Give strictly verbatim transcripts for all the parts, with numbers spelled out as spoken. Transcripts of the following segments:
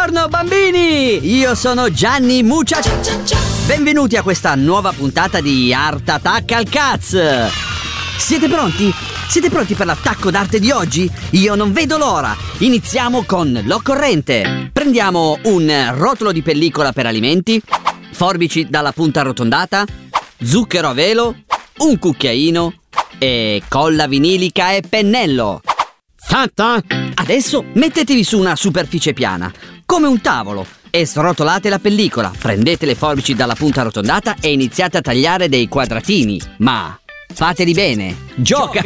Buongiorno bambini! Io sono Gianni Muccia. Benvenuti a questa nuova puntata di Art Attack al Caz. Siete pronti? Siete pronti per l'attacco d'arte di oggi? Io non vedo l'ora! Iniziamo con l'occorrente. Prendiamo un rotolo di pellicola per alimenti, forbici dalla punta arrotondata, zucchero a velo, un cucchiaino e colla vinilica e pennello. Fatta? Adesso mettetevi su una superficie piana, come un tavolo, e srotolate la pellicola. Prendete le forbici dalla punta arrotondata e iniziate a tagliare dei quadratini. Ma fateli bene. Gioca!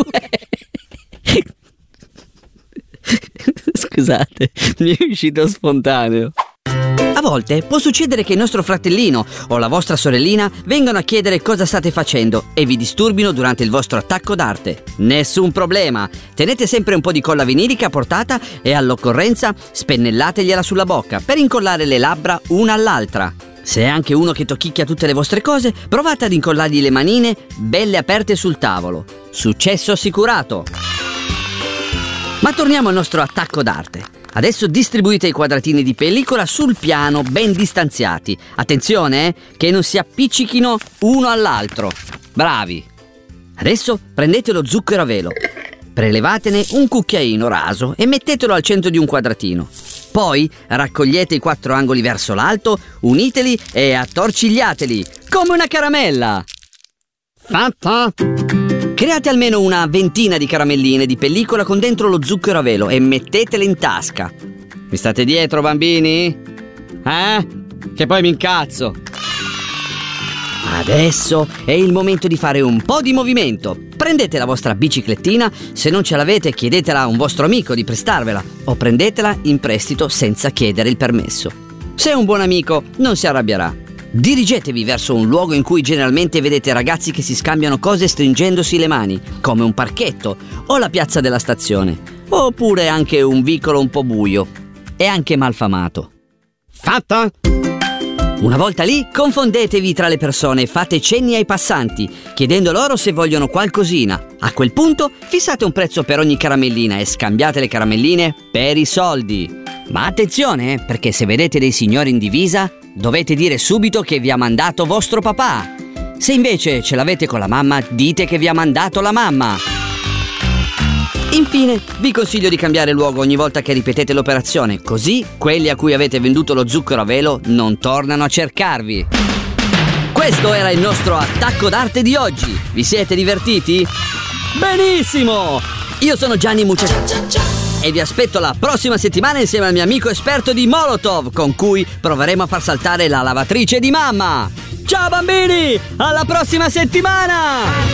Scusate, mi è uscito spontaneo. A volte può succedere che il nostro fratellino o la vostra sorellina vengano a chiedere cosa state facendo e vi disturbino durante il vostro attacco d'arte. Nessun problema, tenete sempre un po' di colla vinilica a portata e all'occorrenza spennellategliela sulla bocca per incollare le labbra una all'altra. Se è anche uno che tocchicchia tutte le vostre cose, provate ad incollargli le manine belle aperte sul tavolo. Successo assicurato! Ma torniamo al nostro attacco d'arte. Adesso distribuite i quadratini di pellicola sul piano ben distanziati. Attenzione, eh, che non si appiccichino uno all'altro. Bravi! Adesso prendete lo zucchero a velo. Prelevatene un cucchiaino raso e mettetelo al centro di un quadratino. Poi raccogliete i quattro angoli verso l'alto, uniteli e attorcigliateli, come una caramella. Fatta? Create almeno una ventina di caramelline di pellicola con dentro lo zucchero a velo e mettetele in tasca. Mi state dietro, bambini? Eh? Che poi mi incazzo. Adesso è il momento di fare un po' di movimento. Prendete la vostra biciclettina, se non ce l'avete chiedetela a un vostro amico di prestarvela o prendetela in prestito senza chiedere il permesso. Se è un buon amico non si arrabbierà. Dirigetevi verso un luogo in cui generalmente vedete ragazzi che si scambiano cose stringendosi le mani, come un parchetto o la piazza della stazione, oppure anche un vicolo un po' buio e anche malfamato. Fatta? Una volta lì, confondetevi tra le persone e fate cenni ai passanti, chiedendo loro se vogliono qualcosina. A quel punto, fissate un prezzo per ogni caramellina e scambiate le caramelline per i soldi. Ma attenzione, perché se vedete dei signori in divisa, dovete dire subito che vi ha mandato vostro papà. Se invece ce l'avete con la mamma, dite che vi ha mandato la mamma. Infine, vi consiglio di cambiare luogo ogni volta che ripetete l'operazione, così quelli a cui avete venduto lo zucchero a velo non tornano a cercarvi. Questo era il nostro attacco d'arte di oggi. Vi siete divertiti? Benissimo! Io sono Gianni Muccia e vi aspetto la prossima settimana insieme al mio amico esperto di Molotov, con cui proveremo a far saltare la lavatrice di mamma. Ciao bambini, alla prossima settimana!